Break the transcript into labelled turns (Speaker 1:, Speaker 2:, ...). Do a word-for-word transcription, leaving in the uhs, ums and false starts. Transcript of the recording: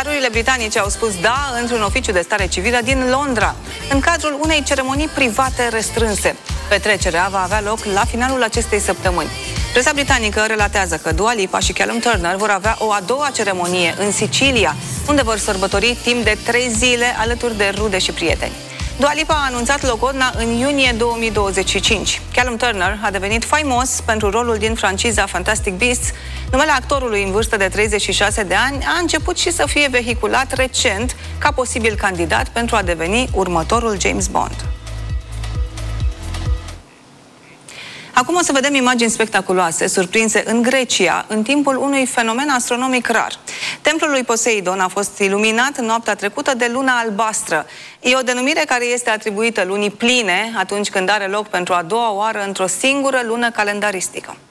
Speaker 1: Garurile britanice au spus da într-un oficiu de stare civilă din Londra, în cadrul unei ceremonii private restrânse. Petrecerea va avea loc la finalul acestei săptămâni. Presa britanică relatează că Dua Lipa și Callum Turner vor avea o a doua ceremonie în Sicilia, unde vor sărbători timp de trei zile alături de rude și prieteni. Dua Lipa a anunțat logodna în iunie două mii douăzeci și cinci. Callum Turner a devenit faimos pentru rolul din franciza Fantastic Beasts. Numele actorului în vârstă de treizeci și șase de ani a început și să fie vehiculat recent ca posibil candidat pentru a deveni următorul James Bond. Acum o să vedem imagini spectaculoase, surprinse în Grecia, în timpul unui fenomen astronomic rar. Templul lui Poseidon a fost iluminat noaptea trecută de luna albastră. E o denumire care este atribuită lunii pline, atunci când are loc pentru a doua oară într-o singură lună calendaristică.